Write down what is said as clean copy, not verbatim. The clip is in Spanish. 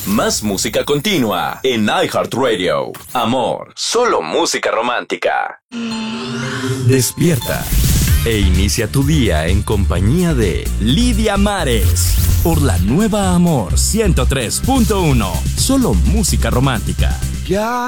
Más música continua en iHeartRadio. Amor, solo música romántica. Despierta e inicia tu día en compañía de Lidia Mares por la nueva Amor 103.1. Solo música romántica. Ya